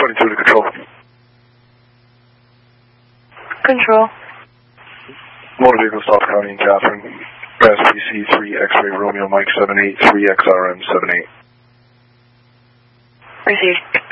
running through to control. Control. Motor vehicle South County and Catherine. SPC 3 X-ray Romeo Mike 78 3 XRM 78. Received.